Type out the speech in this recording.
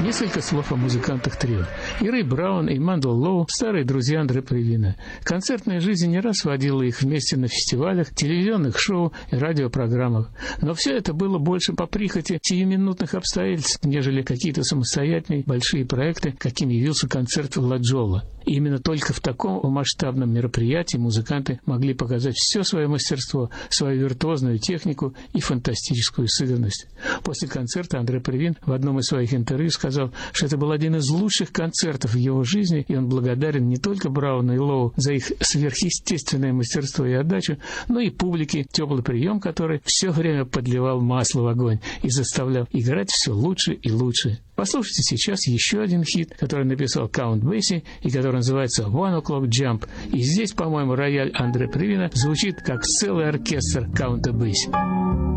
Несколько слов о музыкантах трио. И Рэй Браун, и Мандел Лоу – старые друзья Андре Превина. Концертная жизнь не раз водила их вместе на фестивалях, телевизионных шоу и радиопрограммах. Но все это было больше по прихоти сиюминутных обстоятельств, нежели какие-то самостоятельные большие проекты, каким явился концерт Ла Джола. И именно только в таком масштабном мероприятии музыканты могли показать все свое мастерство, свою виртуозную технику и фантастическую сыгранность. После концерта Андре Превин в одном из своих интервью сказал, что это был один из лучших концертов в его жизни, и он благодарен не только Брауну и Лоу за их сверхъестественное мастерство и отдачу, но и публике, теплый прием, который все время подливал масло в огонь и заставлял играть все лучше и лучше. Послушайте сейчас еще один хит, который написал Каунт Бейси и который называется «One O'Clock Jump». И здесь, по-моему, рояль Андре Превина звучит как целый оркестр Каунта Бейси.